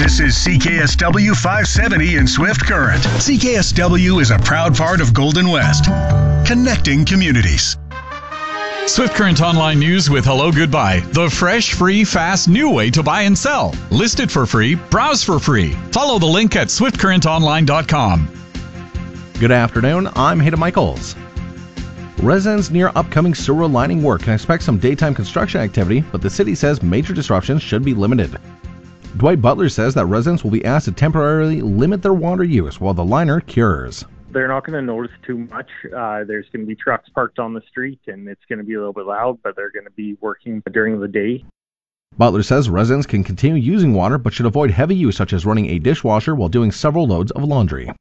This is CKSW 570 in Swift Current. CKSW is a proud part of Golden West, connecting communities. Swift Current Online News with Hello Goodbye, the fresh, free, fast, new way to buy and sell. List it for free, browse for free. Follow the link at swiftcurrentonline.com. Good afternoon, I'm Hayden Michaels. Residents near upcoming sewer lining work can expect some daytime construction activity, but the city says major disruptions should be limited. Dwight Butler says that residents will be asked to temporarily limit their water use while the liner cures. They're not going to notice too much. There's going to be trucks parked on the street, and it's going to be a little bit loud, but they're going to be working during the day. Butler says residents can continue using water, but should avoid heavy use such as running a dishwasher while doing several loads of laundry.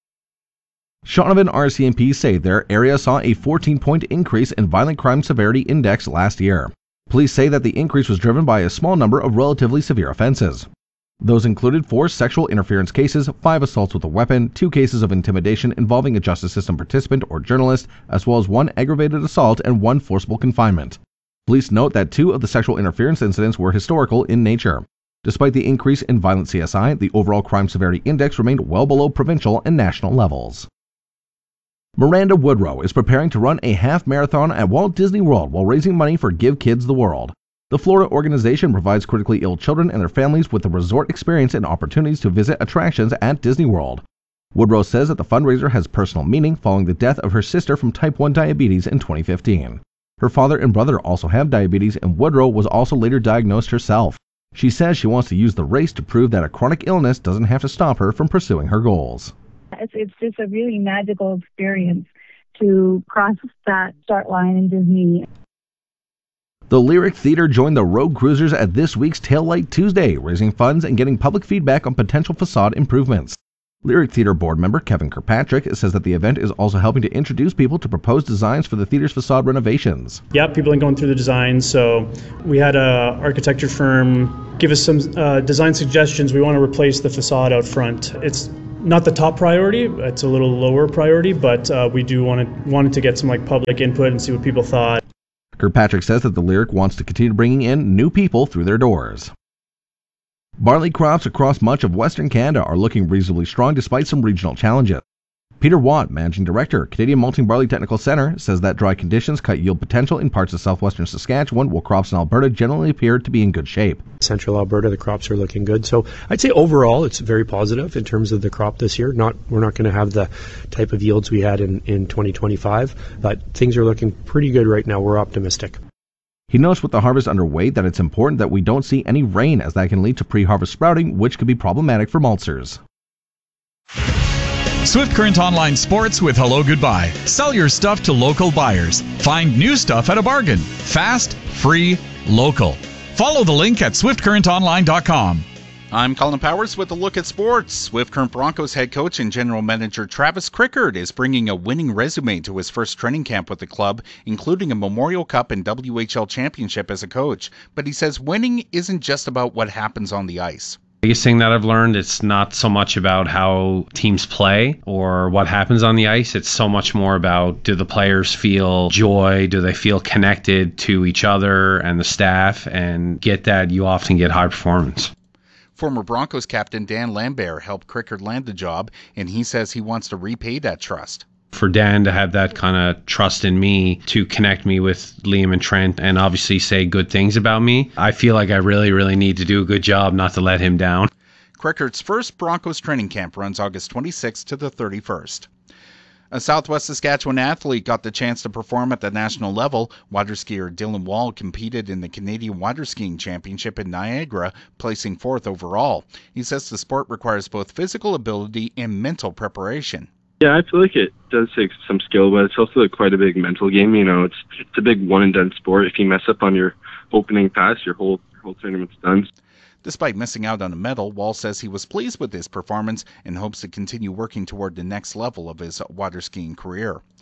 Shaunavon RCMP say their area saw a 14-point increase in violent crime severity index last year. Police say that the increase was driven by a small number of relatively severe offenses. Those included 4 sexual interference cases, 5 assaults with a weapon, 2 cases of intimidation involving a justice system participant or journalist, as well as 1 aggravated assault and 1 forcible confinement. Police note that 2 of the sexual interference incidents were historical in nature. Despite the increase in violent CSI, the overall crime severity index remained well below provincial and national levels. Miranda Woodrow is preparing to run a half marathon at Walt Disney World while raising money for Give Kids the World. The Florida organization provides critically ill children and their families with a resort experience and opportunities to visit attractions at Disney World. Woodrow says that the fundraiser has personal meaning following the death of her sister from type 1 diabetes in 2015. Her father and brother also have diabetes, and Woodrow was also later diagnosed herself. She says she wants to use the race to prove that a chronic illness doesn't have to stop her from pursuing her goals. It's just a really magical experience to cross that start line in Disney. The Lyric Theater joined the Road Cruisers at this week's Taillight Tuesday, raising funds and getting public feedback on potential facade improvements. Lyric Theater board member Kevin Kirkpatrick says that the event is also helping to introduce people to proposed designs for the theater's facade renovations. Yeah, people have been going through the designs, so we had an architecture firm give us some design suggestions. We want to replace the facade out front. It's not the top priority, it's a little lower priority, but we do wanted to get some public input and see what people thought. Kirkpatrick says that the Lyric wants to continue bringing in new people through their doors. Barley crops across much of Western Canada are looking reasonably strong despite some regional challenges. Peter Watt, Managing Director, Canadian Malting Barley Technical Centre, says that dry conditions cut yield potential in parts of southwestern Saskatchewan, while crops in Alberta generally appear to be in good shape. Central Alberta, the crops are looking good. So I'd say overall it's very positive in terms of the crop this year. We're not going to have the type of yields we had in 2025, but things are looking pretty good right now. We're optimistic. He notes with the harvest underway that it's important that we don't see any rain, as that can lead to pre-harvest sprouting, which could be problematic for maltsers. Swift Current Online Sports with Hello Goodbye. Sell your stuff to local buyers. Find new stuff at a bargain. Fast, free, local. Follow the link at swiftcurrentonline.com. I'm Colin Powers with a look at sports. Swift Current Broncos head coach and general manager Travis Crickard is bringing a winning resume to his first training camp with the club, including a Memorial Cup and WHL championship as a coach. But he says winning isn't just about what happens on the ice. Biggest thing that I've learned, it's not so much about how teams play or what happens on the ice. It's so much more about, do the players feel joy? Do they feel connected to each other and the staff? And get that, you often get high performance. Former Broncos captain Dan Lambert helped Crickard land the job, and he says he wants to repay that trust. For Dan to have that kind of trust in me to connect me with Liam and Trent and obviously say good things about me, I feel like I really, really need to do a good job not to let him down. Crickard's first Broncos training camp runs August 26th to the 31st. A Southwest Saskatchewan athlete got the chance to perform at the national level. Water skier Dylan Wall competed in the Canadian Water Skiing Championship in Niagara, placing 4th overall. He says the sport requires both physical ability and mental preparation. Yeah, I feel like it does take some skill, but it's also quite a big mental game. It's a big one-and-done sport. If you mess up on your opening pass, your whole tournament's done. Despite missing out on a medal, Wall says he was pleased with his performance and hopes to continue working toward the next level of his water skiing career.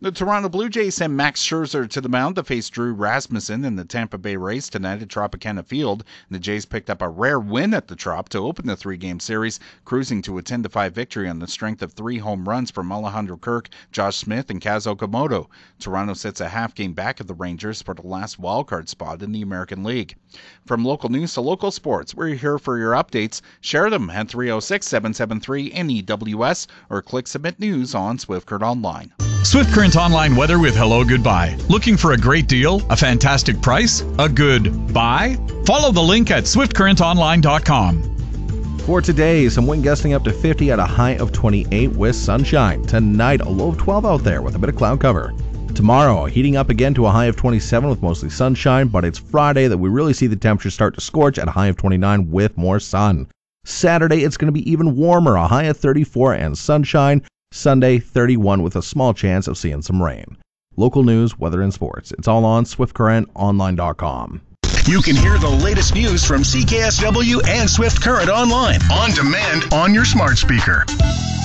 The Toronto Blue Jays send Max Scherzer to the mound to face Drew Rasmussen in the Tampa Bay Rays tonight at Tropicana Field. The Jays picked up a rare win at the Trop to open the three-game series, cruising to a 10-5 victory on the strength of 3 home runs from Alejandro Kirk, Josh Smith, and Kaz Okamoto. Toronto sits a half game back of the Rangers for the last wildcard spot in the American League. From local news to local sports, we're here for your updates. Share them at 306-773-NEWS or click Submit News on Swift Current Online. Swift Current Online weather with Hello Goodbye. Looking for a great deal? A fantastic price? A good buy? Follow the link at swiftcurrentonline.com. For today, some wind gusting up to 50 at a high of 28 with sunshine. Tonight, a low of 12 out there with a bit of cloud cover. Tomorrow, heating up again to a high of 27 with mostly sunshine, but it's Friday that we really see the temperatures start to scorch at a high of 29 with more sun. Saturday, it's going to be even warmer, a high of 34 and sunshine. Sunday, 31 with a small chance of seeing some rain. Local news, weather, and sports. It's all on SwiftCurrentOnline.com. You can hear the latest news from CKSW and Swift Current Online on demand on your smart speaker.